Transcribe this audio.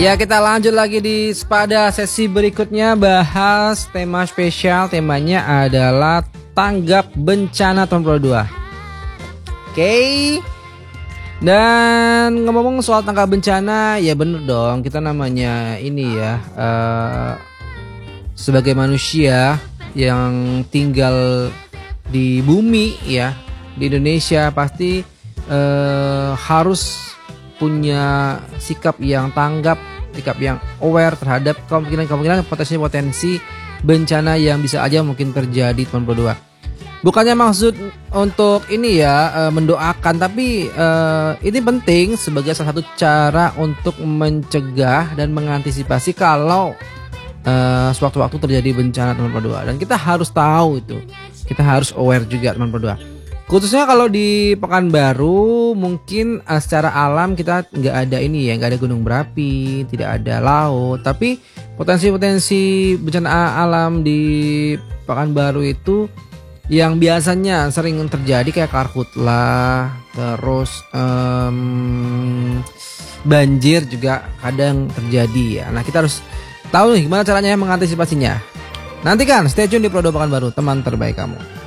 Ya, kita lanjut lagi di pada sesi berikutnya, bahas tema spesial. Temanya adalah tanggap bencana tahun 2022. Oke. Dan ngomong soal tanggap bencana, ya bener dong, kita namanya ini ya sebagai manusia yang tinggal di bumi ya, di Indonesia pasti harus punya sikap yang tanggap, sikap yang aware terhadap kemungkinan potensi bencana yang bisa aja mungkin terjadi tahun 2022. Bukannya maksud untuk ini ya mendoakan, tapi ini penting sebagai salah satu cara untuk mencegah dan mengantisipasi kalau sewaktu-waktu terjadi bencana tahun 2022. Dan kita harus tahu itu, kita harus aware juga tahun 2022. Khususnya kalau di Pekanbaru mungkin secara alam kita nggak ada ini ya, nggak ada gunung berapi, tidak ada laut, tapi potensi bencana alam di Pekanbaru itu yang biasanya sering terjadi kayak karhutlah, terus banjir juga kadang terjadi ya. Nah, kita harus tahu nih gimana caranya mengantisipasinya. Nantikan, stay tune di Prodo Pekanbaru, teman terbaik kamu.